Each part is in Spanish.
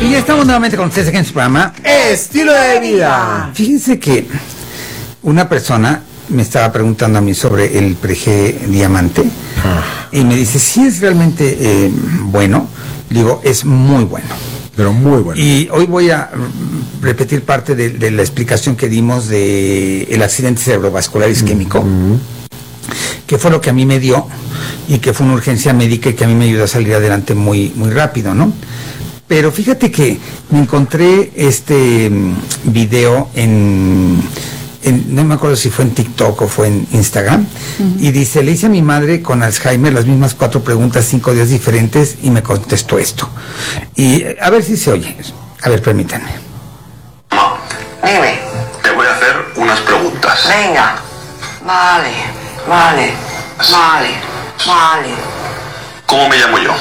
Y ya estamos nuevamente con ustedes aquí en su programa Estilo de Vida. Fíjense que una persona me estaba preguntando a mí sobre el Prege Diamante y me dice, si es realmente bueno. Digo, es muy bueno. Pero muy bueno. Y hoy voy a repetir parte de la explicación que dimos de el accidente cerebrovascular isquémico, que fue lo que a mí me dio y que fue una urgencia médica y que a mí me ayudó a salir adelante muy, muy rápido, ¿no? Pero fíjate que me encontré este video no me acuerdo si fue en TikTok o fue en Instagram, y dice, le hice a mi madre con Alzheimer las mismas 4 preguntas 5 días diferentes y me contestó esto. Y a ver si se oye. A ver, permítanme. Dime. Te voy a hacer unas preguntas. Venga. Vale. ¿Cómo me llamo yo?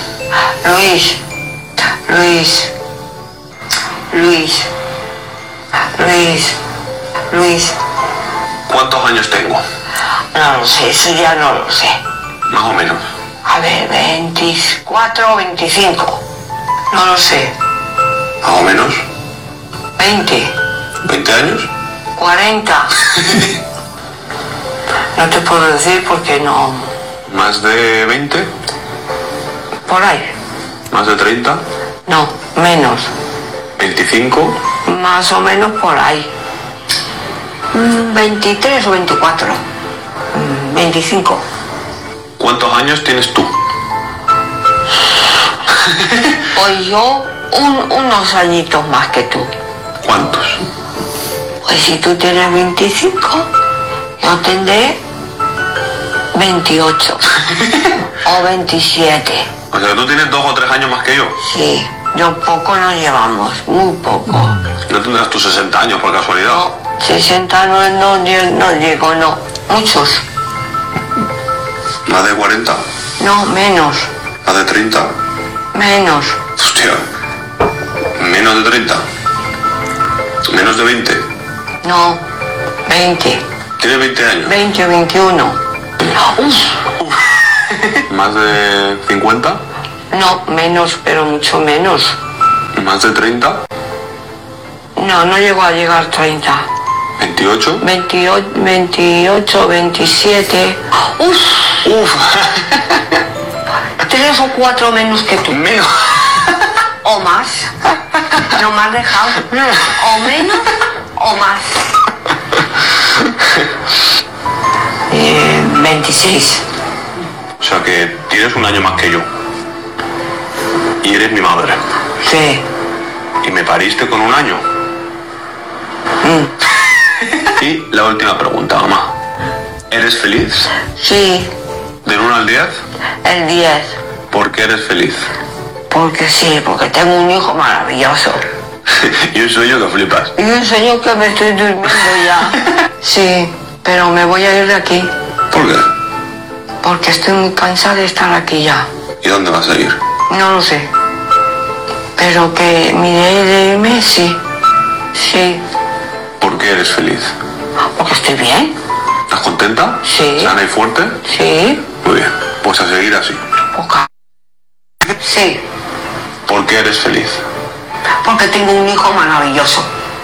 Luis. ¿Cuántos años tengo? No lo sé, eso ya no lo sé. Más o menos. A ver, 24 o 25. No lo sé. Más o menos. 20. ¿20 años? 40. No te puedo decir porque no... ¿Más de 20? Por ahí. ¿Más de 30? No, menos. ¿25? Más o menos por ahí. 23 o 24. 25. ¿Cuántos años tienes tú? Pues yo unos añitos más que tú. ¿Cuántos? Pues si tú tienes 25, yo tendré 28 o 27. O sea, tú tienes 2 o 3 años más que yo. Sí, yo poco nos llevamos, muy poco. ¿No tendrás tus 60 años por casualidad? No, 60 no llego, no. Muchos. ¿Más de 40? No, menos. ¿Más de 30? Menos. Hostia. ¿Menos de 30? ¿Menos de 20? No, 20. ¿Tienes 20 años? 20 o 21. ¿Más de 50? No, menos, pero mucho menos. ¿Más de 30? No llego a llegar 30. ¿28? 28, 27. Uf. 3 o 4 menos que tú. Menos. O más. No me has dejado. O menos o más. 26. O sea que tienes un año más que yo. Y eres mi madre. Sí. Y me pariste con un año. Y la última pregunta, mamá. ¿Eres feliz? Sí. ¿Del 1 al 10? El 10. ¿Por qué eres feliz? Porque sí, porque tengo un hijo maravilloso. Y un sueño que flipas. Y un sueño que me estoy durmiendo ya. Sí, pero me voy a ir de aquí. ¿Por qué? Porque estoy muy cansada de estar aquí ya. ¿Y dónde vas a ir? No lo sé. Pero que mi idea de irme, sí. Sí. ¿Por qué eres feliz? Porque estoy bien. ¿Estás contenta? Sí. ¿Sana y fuerte? Sí. Muy bien. Pues a seguir así. Sí. ¿Por qué eres feliz? Porque tengo un hijo maravilloso.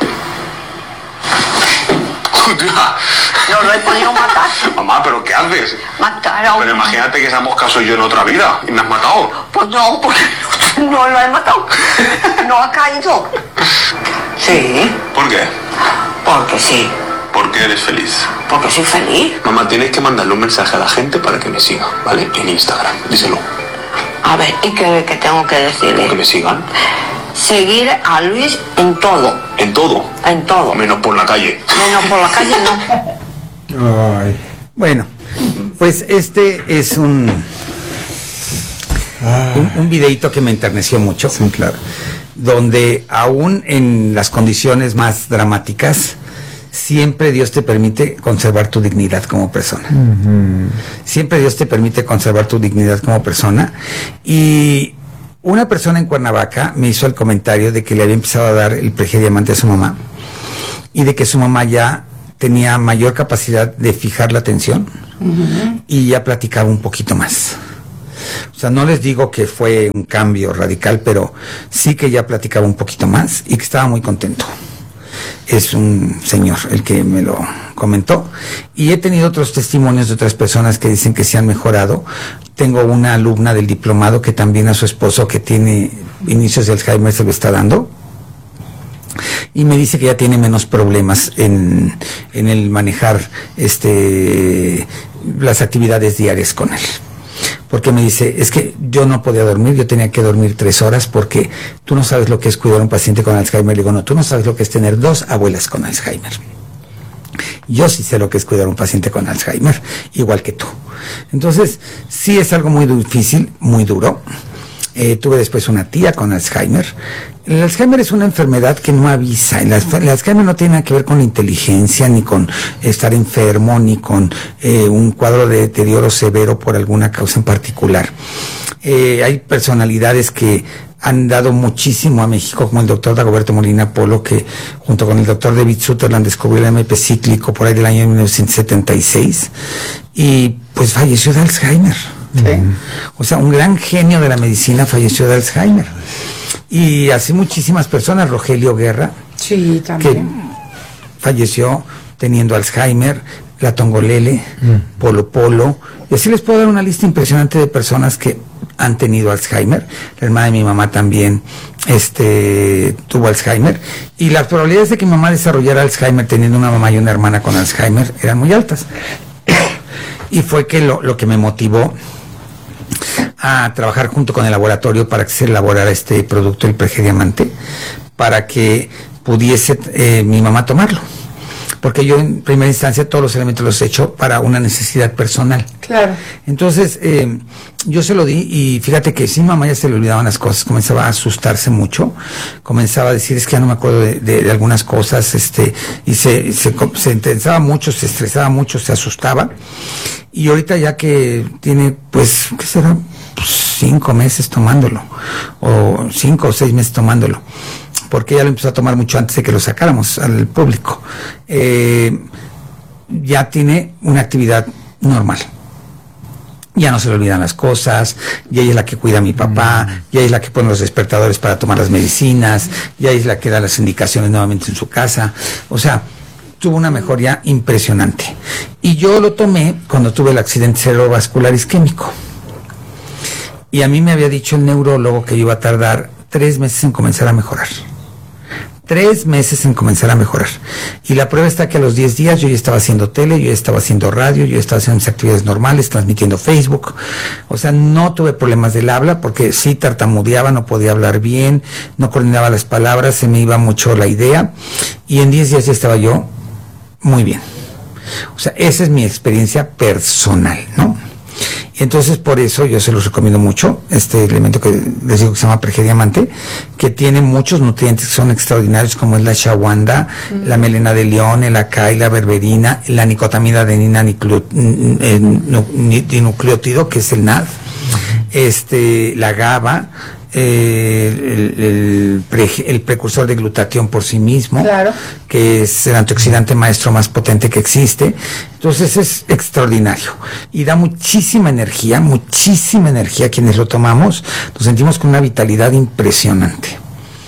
No lo he podido matar. Mamá, ¿pero qué haces? Matar a un... Pero imagínate que seamos casos yo en otra vida y me has matado. Pues no, porque no lo he matado. No ha caído. Sí. ¿Por qué? Porque sí. ¿Por qué eres feliz? Porque soy feliz. Mamá, tienes que mandarle un mensaje a la gente para que me siga, ¿vale? En Instagram, díselo. A ver, ¿y qué tengo que decirle? Que me sigan. Seguir a Luis en todo. ¿En todo? En todo. Menos por la calle. Menos por la calle, no. Ay. Bueno, pues este es un videíto que me enterneció mucho. Sí, claro. Donde aún en las condiciones más dramáticas, siempre Dios te permite conservar tu dignidad como persona. Siempre Dios te permite conservar tu dignidad como persona. Y una persona en Cuernavaca me hizo el comentario de que le había empezado a dar el Prege Diamante a su mamá y de que su mamá ya tenía mayor capacidad de fijar la atención y ya platicaba un poquito más. O sea, no les digo que fue un cambio radical, pero sí que ya platicaba un poquito más y que estaba muy contento. Es un señor el que me lo comentó. Y he tenido otros testimonios de otras personas que dicen que se han mejorado. Tengo una alumna del diplomado que también a su esposo, que tiene inicios de Alzheimer, se lo está dando. Y me dice que ya tiene menos problemas en el manejar las actividades diarias con él. Porque me dice, es que yo no podía dormir, yo tenía que dormir 3 horas porque tú no sabes lo que es cuidar a un paciente con Alzheimer. Le digo, no, tú no sabes lo que es tener 2 abuelas con Alzheimer. Yo sí sé lo que es cuidar a un paciente con Alzheimer, igual que tú. Entonces, sí es algo muy difícil, muy duro. Tuve después una tía con Alzheimer. El Alzheimer es una enfermedad que no avisa. El Alzheimer no tiene nada que ver con la inteligencia, ni con estar enfermo, ni con un cuadro de deterioro severo por alguna causa en particular. Hay personalidades que han dado muchísimo a México, como el doctor Dagoberto Molina Polo, que junto con el doctor David Sutherland descubrió el AMP cíclico por ahí del año 1976, y pues falleció de Alzheimer. ¿Sí? O sea, un gran genio de la medicina falleció de Alzheimer. Y así muchísimas personas, Rogelio Guerra, sí, también, que falleció teniendo Alzheimer, la Tongolele, Polo Polo, y así les puedo dar una lista impresionante de personas que han tenido Alzheimer. La hermana de mi mamá también tuvo Alzheimer, y las probabilidades de que mi mamá desarrollara Alzheimer teniendo una mamá y una hermana con Alzheimer eran muy altas. Y fue que lo que me motivó a trabajar junto con el laboratorio para que se elaborara este producto, el Pregediamante, para que pudiese mi mamá tomarlo. Porque yo en primera instancia todos los elementos los he hecho para una necesidad personal. Claro. Entonces, yo se lo di, y fíjate que sí, mamá ya se le olvidaban las cosas, comenzaba a asustarse mucho, comenzaba a decir, es que ya no me acuerdo de algunas cosas, y se intensaba mucho, se estresaba mucho, se asustaba. Y ahorita ya que tiene, pues, ¿qué será? 5 meses tomándolo, o 5 o 6 meses tomándolo, porque ella lo empezó a tomar mucho antes de que lo sacáramos al público. Ya tiene una actividad normal. Ya no se le olvidan las cosas, ya ella es la que cuida a mi papá, ya es la que pone los despertadores para tomar las medicinas, ya es la que da las indicaciones nuevamente en su casa. O sea, tuvo una mejoría impresionante. Y yo lo tomé cuando tuve el accidente cerebrovascular isquémico. Y a mí me había dicho el neurólogo que yo iba a tardar 3 meses en comenzar a mejorar. 3 meses en comenzar a mejorar. Y la prueba está que a los 10 días yo ya estaba haciendo tele, yo ya estaba haciendo radio, yo ya estaba haciendo mis actividades normales, transmitiendo Facebook. O sea, no tuve problemas del habla, porque sí tartamudeaba, no podía hablar bien, no coordinaba las palabras, se me iba mucho la idea. Y en 10 días ya estaba yo muy bien. O sea, esa es mi experiencia personal, ¿no? Entonces, por eso yo se los recomiendo mucho, este elemento que les digo que se llama Pregediamante, que tiene muchos nutrientes que son extraordinarios, como es la shawanda, la melena de león, el acai, la berberina, la nicotamida adenina dinucleótido, que es el NAD, la GABA, el precursor de glutatión por sí mismo, claro, que es el antioxidante maestro más potente que existe. Entonces es extraordinario y da muchísima energía quienes lo tomamos. Nos sentimos con una vitalidad impresionante.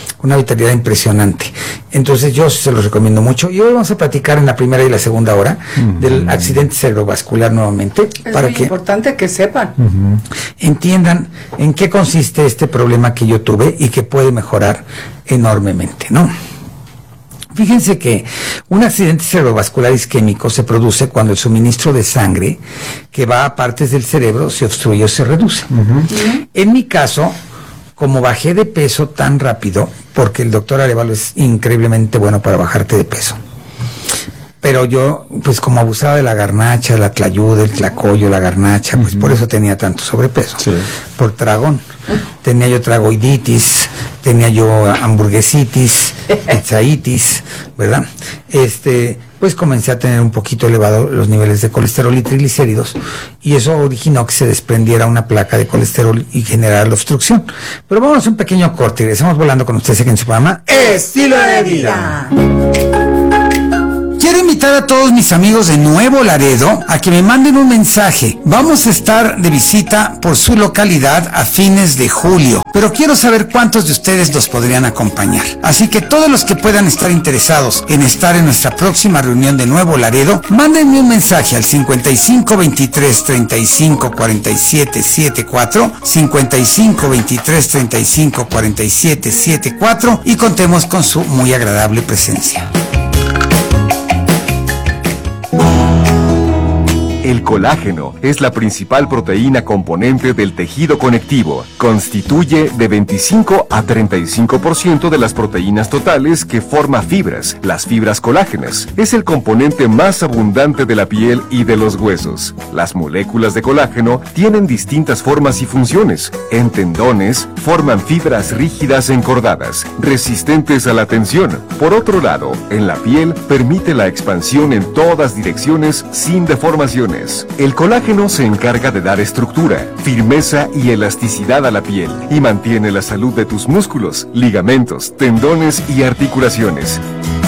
Entonces yo se los recomiendo mucho, y hoy vamos a platicar en la primera y la segunda hora del accidente cerebrovascular nuevamente, es para muy que importante que sepan, entiendan en qué consiste este problema que yo tuve y que puede mejorar enormemente, ¿no? Fíjense que un accidente cerebrovascular isquémico se produce cuando el suministro de sangre que va a partes del cerebro se obstruye o se reduce. En mi caso, como bajé de peso tan rápido, porque el doctor Arevalo es increíblemente bueno para bajarte de peso, pero yo, pues como abusaba de la garnacha, la tlayuda, el tlacoyo, la garnacha, pues por eso tenía tanto sobrepeso, por tragón. Tenía yo tragoiditis, tenía yo hamburguesitis, pizzaitis, ¿verdad? Pues comencé a tener un poquito elevado los niveles de colesterol y triglicéridos, y eso originó que se desprendiera una placa de colesterol y generara la obstrucción. Pero vamos a un pequeño corte y regresamos volando con ustedes aquí en su programa Estilo de Vida. Quiero invitar a todos mis amigos de Nuevo Laredo a que me manden un mensaje. Vamos a estar de visita por su localidad a fines de julio, pero quiero saber cuántos de ustedes los podrían acompañar. Así que todos los que puedan estar interesados en estar en nuestra próxima reunión de Nuevo Laredo, mándenme un mensaje al 55 23 35 47 74, 55 23 35 47 74 y contemos con su muy agradable presencia. El colágeno es la principal proteína componente del tejido conectivo. Constituye de 25 a 35% de las proteínas totales que forma fibras, las fibras colágenas. Es el componente más abundante de la piel y de los huesos. Las moléculas de colágeno tienen distintas formas y funciones. En tendones, forman fibras rígidas encordadas, resistentes a la tensión. Por otro lado, en la piel, permite la expansión en todas direcciones sin deformaciones. El colágeno se encarga de dar estructura, firmeza y elasticidad a la piel y mantiene la salud de tus músculos, ligamentos, tendones y articulaciones.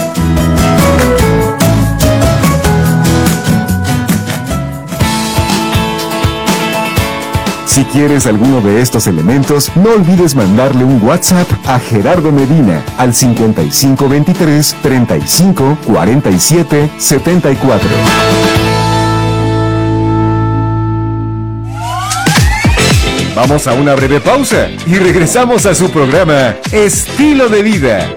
Si quieres alguno de estos elementos, no olvides mandarle un WhatsApp a Gerardo Medina al 5523 35 47 74. Vamos a una breve pausa y regresamos a su programa Estilo de Vida.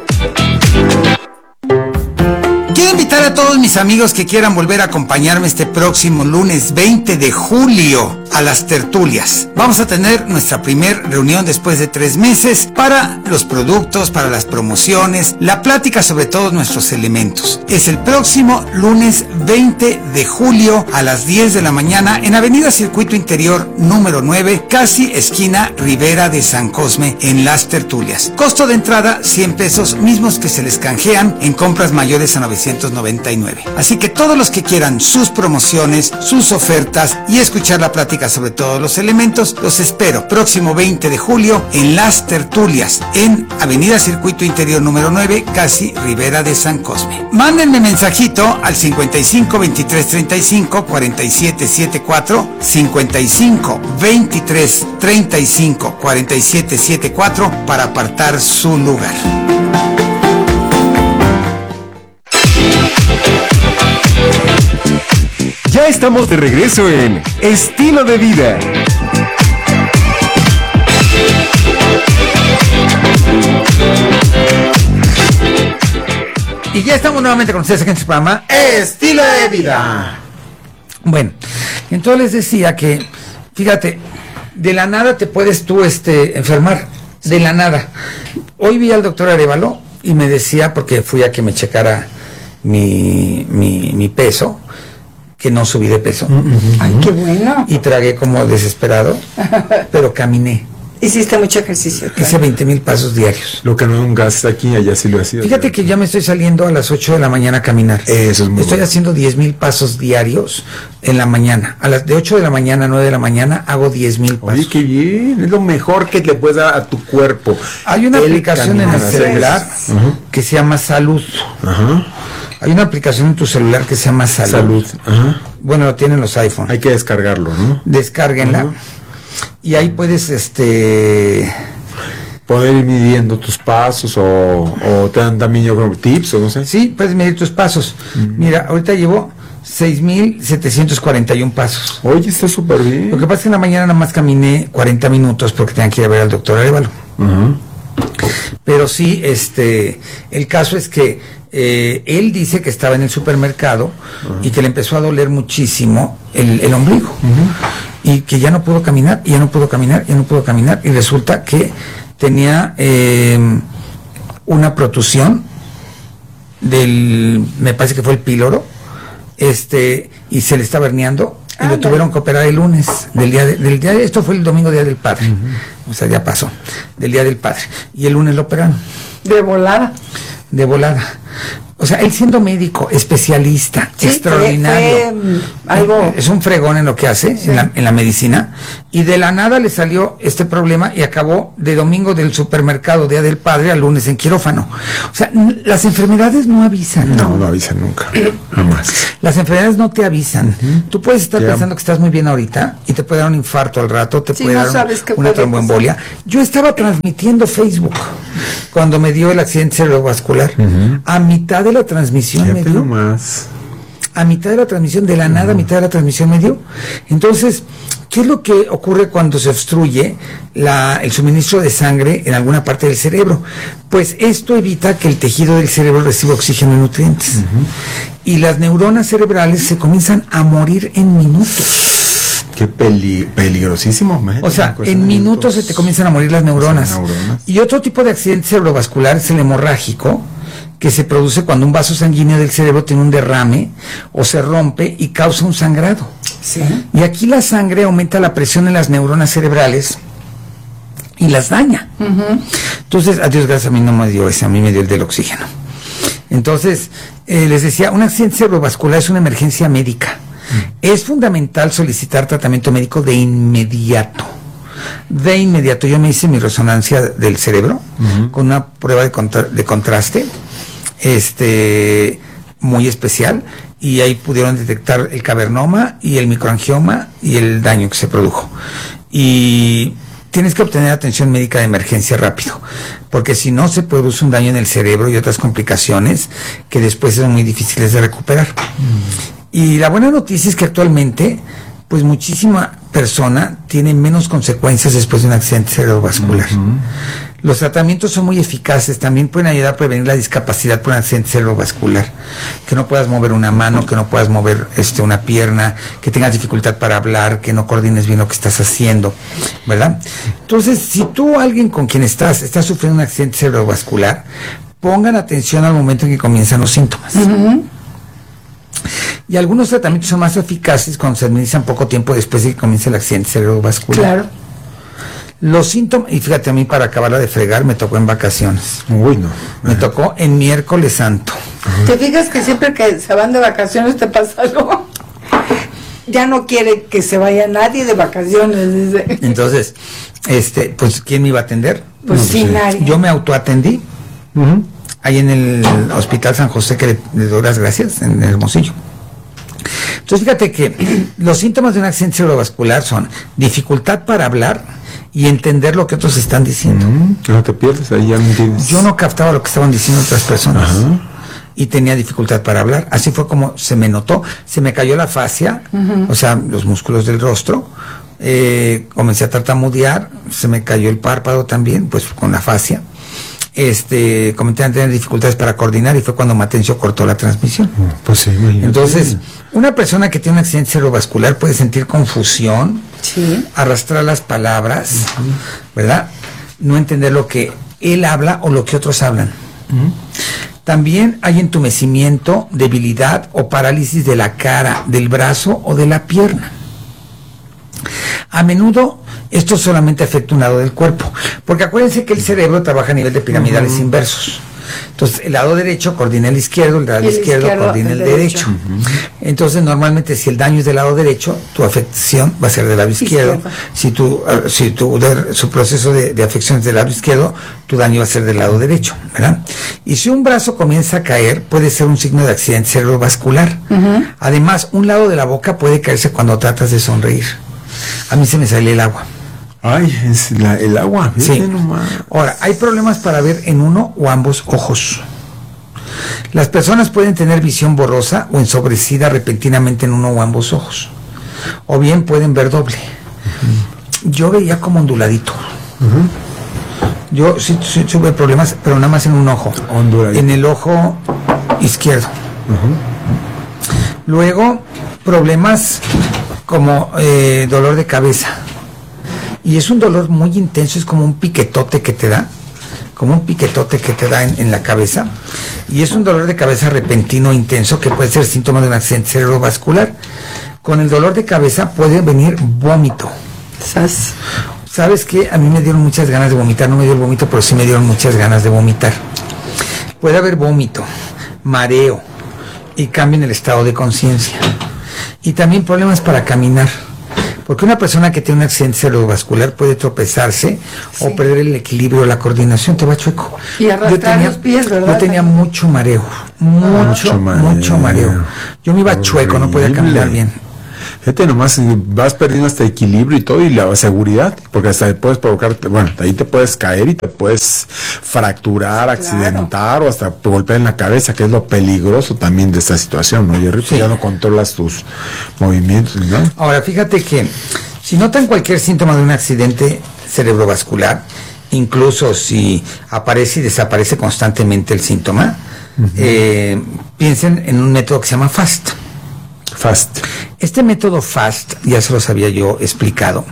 Quiero invitar a todos mis amigos que quieran volver a acompañarme este próximo lunes 20 de julio a las tertulias. Vamos a tener nuestra primer reunión después de 3 meses para los productos, para las promociones, la plática sobre todos nuestros elementos. Es el próximo lunes 20 de julio a las 10 de la mañana en Avenida Circuito Interior número 9, casi esquina Ribera de San Cosme, en las tertulias. Costo de entrada 100 pesos, mismos que se les canjean en compras mayores a 999. Así que todos los que quieran sus promociones, sus ofertas y escuchar la plática sobre todos los elementos, los espero próximo 20 de julio en las tertulias en Avenida Circuito Interior número 9, casi Ribera de San Cosme. Mándenme mensajito al 55 23 35 47 74, 55 23 35 47 74 para apartar su lugar. Ya estamos de regreso en Estilo de Vida. Y ya estamos nuevamente con ustedes aquí en su programa Estilo de Vida. Bueno, entonces les decía que, fíjate, de la nada te puedes tú enfermar, de la nada. Hoy vi al doctor Arévalo y me decía, porque fui a que me checara mi peso, que no subí de peso. Ay, qué bueno. Y tragué como desesperado, pero caminé. Hiciste mucho ejercicio. Hice 20,000 pasos diarios. Lo que no nunca haces aquí, allá sí lo hacía. Fíjate que ya me estoy saliendo a las 8 de la mañana a caminar. Eso es muy Estoy bueno. haciendo 10,000 pasos diarios en la mañana. De 8 de la mañana a 9 de la mañana hago 10,000 pasos. Oye, qué bien. Es lo mejor que le puedes dar a tu cuerpo. Hay una aplicación en el caminar, celular Ajá. que se llama Salud. Ajá. Hay una aplicación en tu celular que se llama Salud. Ajá. Bueno, lo tienen los iPhone. Hay que descargarlo, ¿no? Descárguenla. Ajá. Y ahí puedes, Poder ir midiendo tus pasos o te dan también, yo creo, tips o no sé. sí, puedes medir tus pasos. Mira, ahorita llevo 6,741 pasos. Oye, está súper bien. Lo que pasa es que en la mañana nada más caminé 40 minutos porque tenía que ir a ver al doctor Arévalo. Ajá. Pero sí, el caso es que él dice que estaba en el supermercado y que le empezó a doler muchísimo el ombligo. Y que ya no pudo caminar, y ya no pudo caminar, y resulta que tenía una protusión me parece que fue el píloro, y se le estaba herniando, y lo tuvieron que operar el lunes, esto fue el domingo, Día del Padre, o sea, ya pasó, del Día del Padre, y el lunes lo operaron. De volada. O sea, él siendo médico, especialista, Sí, extraordinario. algo. Es un fregón en lo que hace, Sí. en la medicina. Y de la nada le salió este problema y acabó de domingo del supermercado, Día del Padre, a lunes en quirófano. O sea, las enfermedades no avisan. No avisan nunca. Jamás. Las enfermedades no te avisan. Tú puedes estar Ya. pensando que estás muy bien ahorita y te puede dar un infarto al rato, te Sí, puede no dar sabes qué una puede tromboembolia. Yo estaba transmitiendo Facebook cuando me dio el accidente cerebrovascular. A mitad de la transmisión me Fíjate dio. nomás. A mitad de la transmisión, de la nada, a mitad de la transmisión me dio. Entonces, ¿qué es lo que ocurre cuando se obstruye el suministro de sangre en alguna parte del cerebro? Pues esto evita que el tejido del cerebro reciba oxígeno y nutrientes. Y las neuronas cerebrales se comienzan a morir en minutos. Qué peligrosísimo, man. O sea, en minutos se te comienzan a morir las neuronas. neuronas. Y otro tipo de accidente cerebrovascular es el hemorrágico, que se produce cuando un vaso sanguíneo del cerebro tiene un derrame o se rompe y causa un sangrado. Sí. Y aquí la sangre aumenta la presión en las neuronas cerebrales y las daña. Entonces, a Dios gracias, a mí no me dio ese, a mí me dio el del oxígeno. Entonces, les decía, un accidente cerebrovascular es una emergencia médica. Es fundamental solicitar tratamiento médico de inmediato. De inmediato. Yo me hice mi resonancia del cerebro con una prueba de contraste muy especial, y ahí pudieron detectar el cavernoma y el microangioma y el daño que se produjo. Y tienes que obtener atención médica de emergencia rápido, porque si no se produce un daño en el cerebro y otras complicaciones que después son muy difíciles de recuperar. Y la buena noticia es que actualmente, pues muchísima persona tiene menos consecuencias después de un accidente cerebrovascular. Los tratamientos son muy eficaces, también pueden ayudar a prevenir la discapacidad por un accidente cerebrovascular, que no puedas mover una mano, que no puedas mover una pierna, que tengas dificultad para hablar, que no coordines bien lo que estás haciendo, ¿verdad? Entonces, si tú, alguien con quien estás sufriendo un accidente cerebrovascular, pongan atención al momento en que comienzan los síntomas. Y algunos tratamientos son más eficaces cuando se administran poco tiempo después de que comience el accidente cerebrovascular. Claro. Los síntomas, y fíjate, a mí para acabarla de fregar me tocó en vacaciones. Uy, no. Me tocó en miércoles santo. ¿Te fijas que siempre que se van de vacaciones te pasa algo? Ya no quiere que se vaya nadie de vacaciones. Dice. Entonces, pues, ¿quién me iba a atender? Pues sí, nadie. Yo me autoatendí ahí en el Hospital San José, que le doy las gracias, en Hermosillo. Entonces, fíjate que los síntomas de un accidente cerebrovascular son dificultad para hablar y entender lo que otros están diciendo. No te pierdes, ahí ya no entiendes. Yo no captaba lo que estaban diciendo otras personas. Y tenía dificultad para hablar. Así fue como se me notó. Se me cayó la fascia, o sea, los músculos del rostro. Comencé a tartamudear, se me cayó el párpado también, pues con la fascia. Comencé a tener dificultades para coordinar, y fue cuando Matencio cortó la transmisión. Pues sí, imagínate. Entonces, una persona que tiene un accidente cerebrovascular puede sentir confusión, Sí. arrastrar las palabras, ¿verdad? No entender lo que él habla o lo que otros hablan. También hay entumecimiento, debilidad o parálisis de la cara, del brazo o de la pierna. A menudo esto solamente afecta un lado del cuerpo, porque acuérdense que el cerebro trabaja a nivel de piramidales inversos. Entonces, el lado derecho coordina el izquierdo, el lado izquierdo coordina el derecho. Entonces, normalmente, si el daño es del lado derecho, tu afección va a ser del lado izquierdo. Si su proceso de afección es del lado izquierdo, tu daño va a ser del lado derecho, ¿verdad? Y si un brazo comienza a caer, puede ser un signo de accidente cerebrovascular. Además, un lado de la boca puede caerse cuando tratas de sonreír. A mí se me sale el agua. Ay, es el agua. Sí. Nomás. Ahora, hay problemas para ver en uno o ambos ojos. Las personas pueden tener visión borrosa o ensobrecida repentinamente en uno o ambos ojos. O bien pueden ver doble. Yo veía como onduladito. Yo sí tuve problemas, pero nada más en un ojo. Onduladito. En el ojo izquierdo. Luego, problemas como dolor de cabeza. Y es un dolor muy intenso, es como un piquetote que te da, en la cabeza. Y es un dolor de cabeza repentino, intenso, que puede ser síntoma de un accidente cerebrovascular. Con el dolor de cabeza puede venir vómito. ¿Sabes qué? A mí me dieron muchas ganas de vomitar, no me dio el vómito, pero sí me dieron muchas ganas de vomitar. Puede haber vómito, mareo y cambio en el estado de conciencia. Y también problemas para caminar. Porque una persona que tiene un accidente cerebrovascular puede tropezarse o perder el equilibrio, la coordinación, te va chueco. Y arrastrar los pies, ¿verdad? Yo tenía mucho mareo, mucho mareo. Yo me iba chueco, no podía caminar bien. Fíjate, nomás vas perdiendo hasta equilibrio y todo, y la seguridad, porque hasta te puedes provocar, bueno, ahí te puedes caer y te puedes fracturar, accidentar, o hasta golpear en la cabeza, que es lo peligroso también de esta situación, ¿no, Jerry? Sí. Ya no controlas tus movimientos, ¿no? Ahora, fíjate que si notan cualquier síntoma de un accidente cerebrovascular, incluso si aparece y desaparece constantemente el síntoma, piensen en un método que se llama FAST. FAST. Este método FAST, ya se los había yo explicado,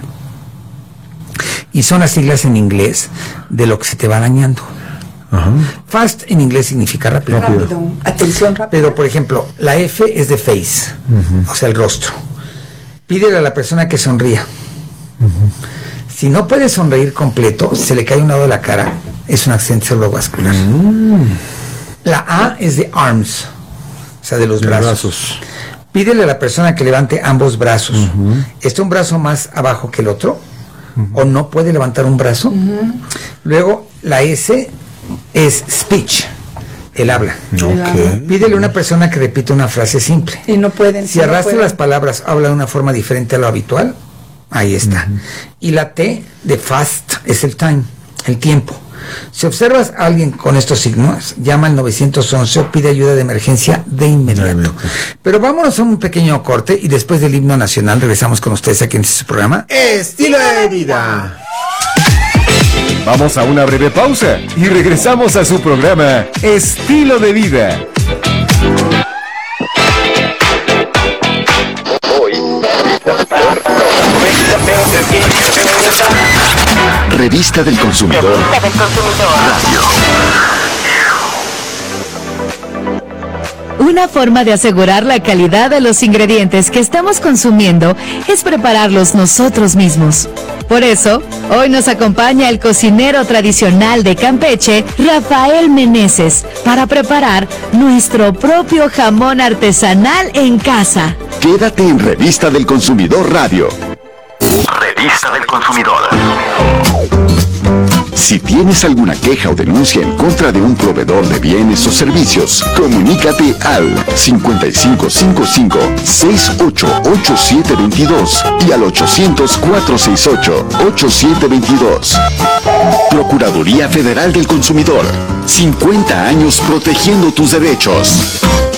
y son las siglas en inglés de lo que se te va dañando. Ajá. FAST en inglés significa rápido. Rápido. Atención rápida. Pero, por ejemplo, la F es de face, o sea, el rostro. Pídele a la persona que sonría. Si no puede sonreír completo, se le cae un lado de la cara, es un accidente cerebrovascular. La A es de arms, o sea, de los brazos. Pídele a la persona que levante ambos brazos. ¿Está un brazo más abajo que el otro? ¿O no puede levantar un brazo? Luego, la S es speech, el habla. Okay. Pídele a una persona que repita una frase simple. Y no pueden. Si arrastra las palabras, habla de una forma diferente a lo habitual, ahí está. Y la T de fast es el time, el tiempo. Si observas a alguien con estos signos, llama al 911 o pide ayuda de emergencia de inmediato. Pero vámonos a un pequeño corte y después del himno nacional regresamos con ustedes aquí en este programa. Estilo de vida. Vamos a una breve pausa y regresamos a su programa Estilo de Vida. Revista del Consumidor. Radio. Una forma de asegurar la calidad de los ingredientes que estamos consumiendo es prepararlos nosotros mismos. Por eso, hoy nos acompaña el cocinero tradicional de Campeche, Rafael Meneses, para preparar nuestro propio jamón artesanal en casa. Quédate en Revista del Consumidor Radio. Revista del Consumidor. Si tienes alguna queja o denuncia en contra de un proveedor de bienes o servicios, comunícate al 5555-688722 y al 800-468-8722. Procuraduría Federal del Consumidor. 50 años protegiendo tus derechos.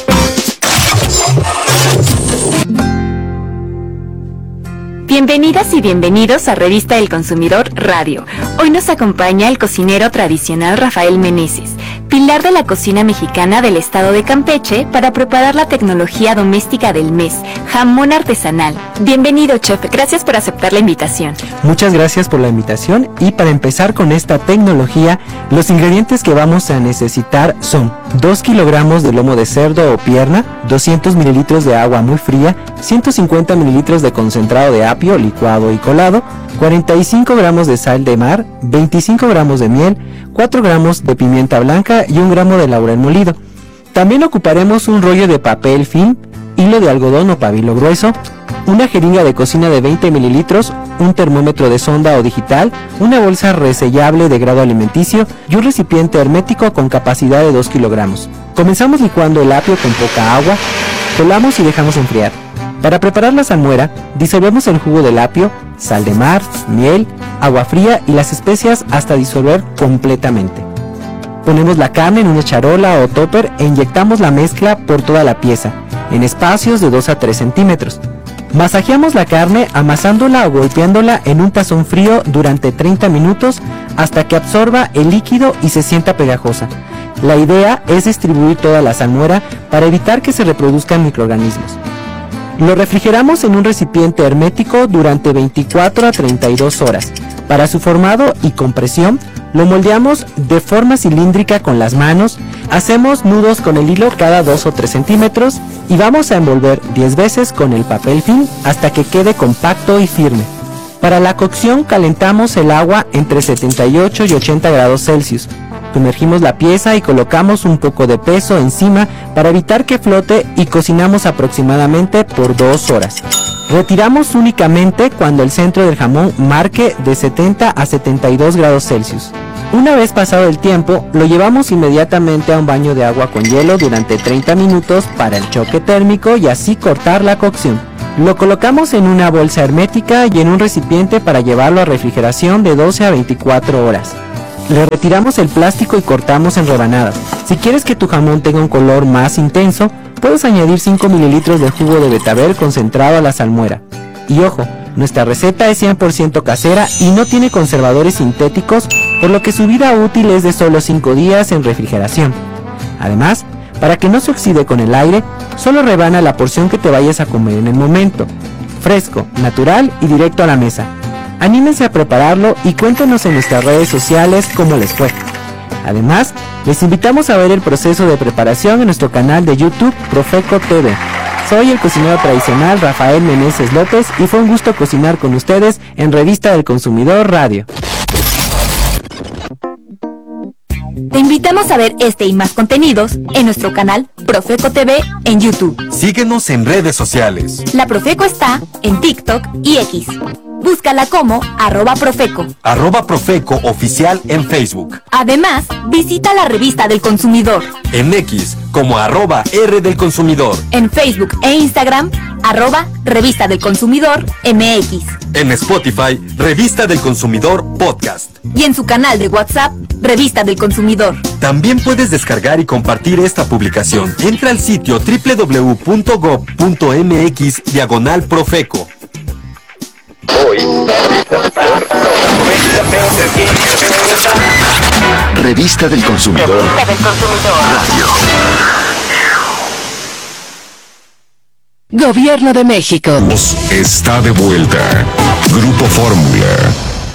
Bienvenidas y bienvenidos a Revista del Consumidor Radio. Hoy nos acompaña el cocinero tradicional Rafael Meneses, pilar de la cocina mexicana del estado de Campeche, para preparar la tecnología doméstica del mes, jamón artesanal. Bienvenido, chef. Gracias por aceptar la invitación. Muchas gracias por la invitación, y para empezar con esta tecnología, los ingredientes que vamos a necesitar son 2 kilogramos de lomo de cerdo o pierna, 200 mililitros de agua muy fría, 150 mililitros de concentrado de apio licuado y colado, 45 gramos de sal de mar, 25 gramos de miel, 4 gramos de pimienta blanca y 1 gramo de laurel molido. También ocuparemos un rollo de papel film, hilo de algodón o pabilo grueso, una jeringa de cocina de 20 mililitros, un termómetro de sonda o digital, una bolsa resellable de grado alimenticio y un recipiente hermético con capacidad de 2 kilogramos. Comenzamos licuando el apio con poca agua, colamos y dejamos enfriar. Para preparar la salmuera, disolvemos el jugo del apio, sal de mar, miel, agua fría y las especias hasta disolver completamente. Ponemos la carne en una charola o topper e inyectamos la mezcla por toda la pieza, en espacios de 2 a 3 centímetros. Masajeamos la carne amasándola o golpeándola en un tazón frío durante 30 minutos hasta que absorba el líquido y se sienta pegajosa. La idea es distribuir toda la salmuera para evitar que se reproduzcan microorganismos. Lo refrigeramos en un recipiente hermético durante 24 a 32 horas. Para su formado y compresión, lo moldeamos de forma cilíndrica con las manos, hacemos nudos con el hilo cada 2 o 3 centímetros y vamos a envolver 10 veces con el papel film hasta que quede compacto y firme. Para la cocción calentamos el agua entre 78 y 80 grados Celsius. Sumergimos la pieza y colocamos un poco de peso encima para evitar que flote y cocinamos aproximadamente por 2 horas. Retiramos únicamente cuando el centro del jamón marque de 70 a 72 grados Celsius. Una vez pasado el tiempo, lo llevamos inmediatamente a un baño de agua con hielo durante 30 minutos para el choque térmico y así cortar la cocción. Lo colocamos en una bolsa hermética y en un recipiente para llevarlo a refrigeración de 12 a 24 horas. Le retiramos el plástico y cortamos en rebanadas. Si quieres que tu jamón tenga un color más intenso, puedes añadir 5 mililitros de jugo de betabel concentrado a la salmuera. Y ojo, nuestra receta es 100% casera y no tiene conservadores sintéticos, por lo que su vida útil es de solo 5 días en refrigeración. Además, para que no se oxide con el aire, solo rebana la porción que te vayas a comer en el momento. Fresco, natural y directo a la mesa. Anímense a prepararlo y cuéntenos en nuestras redes sociales cómo les fue. Además, les invitamos a ver el proceso de preparación en nuestro canal de YouTube Profeco TV. Soy el cocinero tradicional Rafael Meneses López y fue un gusto cocinar con ustedes en Revista del Consumidor Radio. Te invitamos a ver este y más contenidos en nuestro canal Profeco TV en YouTube. Síguenos en redes sociales. La Profeco está en TikTok y X. Búscala como @Profeco. @Profeco Oficial en Facebook. Además, visita la Revista del Consumidor. En X como @R del Consumidor. En Facebook e Instagram, @Revista del Consumidor MX. En Spotify, Revista del Consumidor Podcast. Y en su canal de WhatsApp, Revista del Consumidor. También puedes descargar y compartir esta publicación. Entra al sitio www.gov.mx/Profeco. Revista del Consumidor. Radio. Gobierno de México. Está de vuelta. Grupo Fórmula.